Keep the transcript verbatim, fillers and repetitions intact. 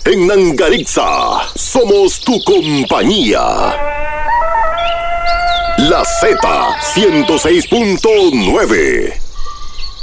En Nangarixa, somos tu compañía. La Z ciento seis punto nueve.